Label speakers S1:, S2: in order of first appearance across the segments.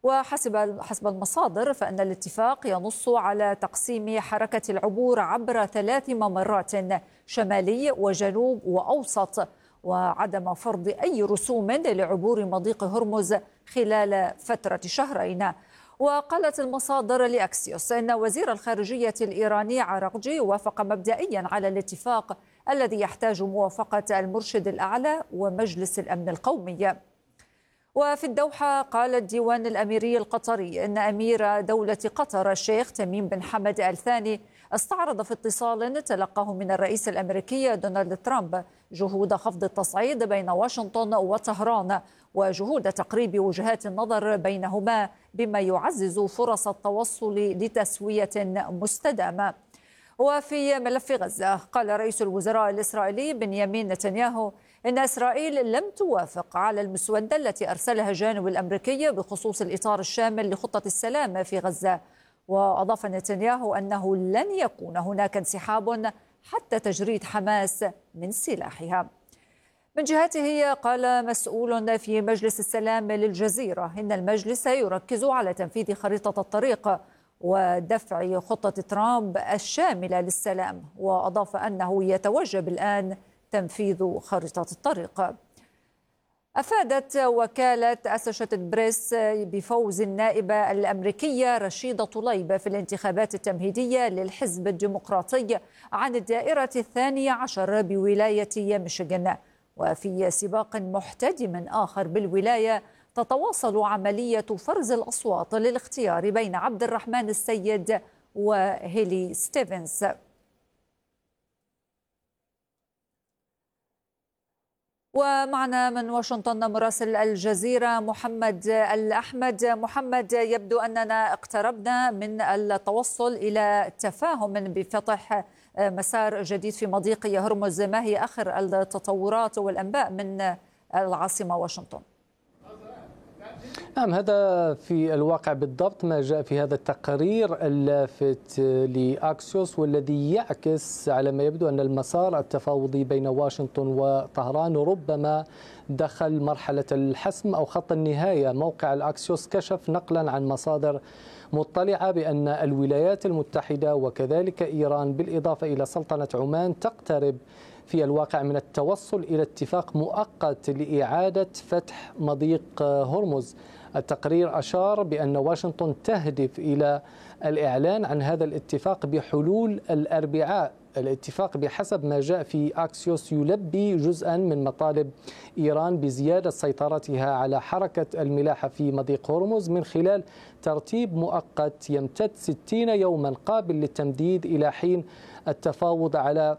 S1: حسب المصادر فإن الاتفاق ينص على تقسيم حركة العبور عبر 3 ممرات شمالي وجنوب وأوسط، وعدم فرض أي رسوم لعبور مضيق هرمز خلال فترة شهرين. وقالت المصادر لأكسيوس أن وزير الخارجية الإيراني عراقجي وافق مبدئيا على الاتفاق الذي يحتاج موافقة المرشد الأعلى ومجلس الأمن القومي. وفي الدوحة قال الديوان الأميري القطري أن أمير دولة قطر الشيخ تميم بن حمد آل ثاني استعرض في اتصال تلقاه من الرئيس الأمريكي دونالد ترامب جهود خفض التصعيد بين واشنطن وطهران وجهود تقريب وجهات النظر بينهما بما يعزز فرص التوصل لتسوية مستدامة. وفي ملف غزة قال رئيس الوزراء الإسرائيلي بنيامين نتنياهو إن إسرائيل لم توافق على المسودة التي أرسلها الجانب الأمريكي بخصوص الإطار الشامل لخطة السلام في غزة. وأضاف نتنياهو أنه لن يكون هناك انسحاب حتى تجريد حماس من سلاحها. من جهته قال مسؤول في مجلس السلام للجزيرة إن المجلس يركز على تنفيذ خريطة الطريق ودفع خطة ترامب الشاملة للسلام، وأضاف أنه يتوجب الآن تنفيذ خريطة الطريق. أفادت وكالة أسوشيتد بريس بفوز النائبة الأمريكية رشيدة طليب في الانتخابات التمهيدية للحزب الديمقراطي عن الدائرة 12 بولاية ميشيغان. وفي سباق محتدم آخر بالولاية تتواصل عملية فرز الأصوات للاختيار بين عبد الرحمن السيد وهيلي ستيفنز. ومعنا من واشنطن مراسل الجزيرة محمد الأحمد. محمد، يبدو أننا اقتربنا من التوصل إلى تفاهم بفتح مسار جديد في مضيق هرمز، ما هي آخر التطورات والأنباء من العاصمة واشنطن؟
S2: نعم، هذا في الواقع بالضبط ما جاء في هذا التقرير اللافت لأكسيوس، والذي يعكس على ما يبدو أن المسار التفاوضي بين واشنطن وطهران ربما دخل مرحلة الحسم أو خط النهاية. موقع الأكسيوس كشف نقلا عن مصادر مطلعة بأن الولايات المتحدة وكذلك إيران بالإضافة إلى سلطنة عمان تقترب في الواقع من التوصل إلى اتفاق مؤقت لإعادة فتح مضيق هرمز. التقرير أشار بأن واشنطن تهدف إلى الإعلان عن هذا الاتفاق بحلول الأربعاء. الاتفاق بحسب ما جاء في أكسيوس يلبي جزءا من مطالب إيران بزيادة سيطرتها على حركة الملاحة في مضيق هرمز من خلال ترتيب مؤقت يمتد 60 يوما قابل للتمديد إلى حين التفاوض على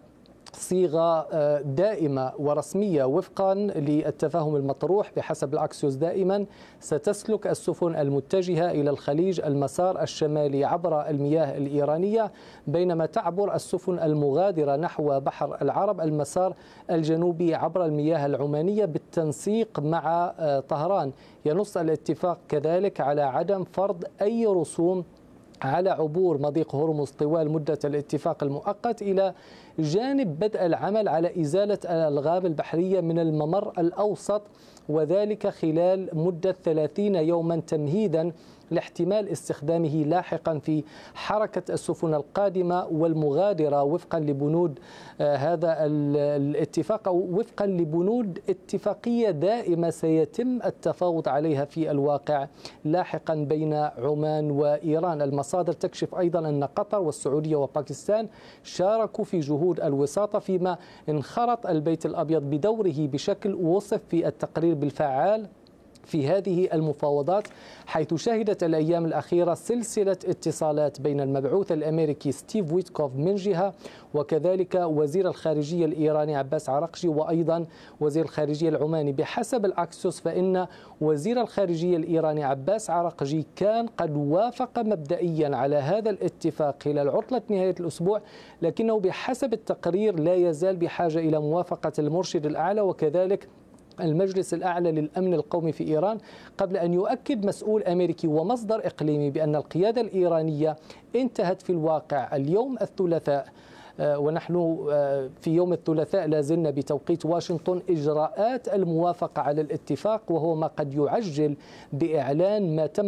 S2: صيغة دائمة ورسمية. وفقا للتفاهم المطروح بحسب الأكسيوس دائما ستسلك السفن المتجهة إلى الخليج المسار الشمالي عبر المياه الإيرانية، بينما تعبر السفن المغادرة نحو بحر العرب المسار الجنوبي عبر المياه العمانية بالتنسيق مع طهران. ينص الاتفاق كذلك على عدم فرض أي رسوم على عبور مضيق هرمز طوال مدة الاتفاق المؤقت، إلى جانب بدء العمل على إزالة الألغام البحرية من الممر الأوسط، وذلك خلال مدة 30 يوما تمهيدا لاحتمال استخدامه لاحقا في حركة السفن القادمة والمغادرة وفقا لبنود هذا الاتفاق، أو وفقا لبنود اتفاقية دائمة سيتم التفاوض عليها في الواقع لاحقا بين عمان وإيران. المصادر تكشف أيضا أن قطر والسعودية وباكستان شاركوا في جهود الوساطة، فيما انخرط البيت الأبيض بدوره بشكل وصف في التقرير بالفعال في هذه المفاوضات، حيث شهدت الأيام الأخيرة سلسلة اتصالات بين المبعوث الأمريكي ستيف ويتكوف من جهة، وكذلك وزير الخارجية الإيراني عباس عراقجي، وأيضا وزير الخارجية العماني. بحسب الأكسيوس فإن وزير الخارجية الإيراني عباس عراقجي كان قد وافق مبدئيا على هذا الاتفاق خلال عطلة نهاية الأسبوع، لكنه بحسب التقرير لا يزال بحاجة إلى موافقة المرشد الأعلى وكذلك المجلس الأعلى للأمن القومي في إيران، قبل أن يؤكد مسؤول أمريكي ومصدر إقليمي بأن القيادة الإيرانية انتهت في الواقع اليوم الثلاثاء، ونحن في يوم الثلاثاء لازلنا بتوقيت واشنطن، إجراءات الموافقة على الاتفاق، وهو ما قد يعجل بإعلان ما تم